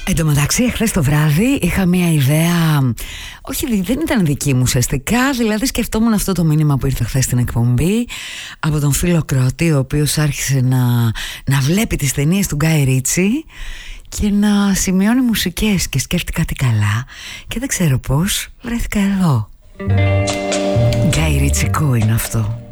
Εν τω μεταξύ, εχθές το βράδυ είχα μια ιδέα. Όχι, δεν ήταν δική μου ουσιαστικά. Δηλαδή, σκεφτόμουν αυτό το μήνυμα που ήρθε χθες στην εκπομπή από τον φίλο Κροατή, ο οποίος άρχισε να βλέπει τις ταινίες του Γκάι Ρίτσι και να σημειώνει μουσικές. Και σκέφτηκα τι καλά. Και δεν ξέρω πώς βρέθηκα εδώ. Γκάι Ριτσικό είναι αυτό.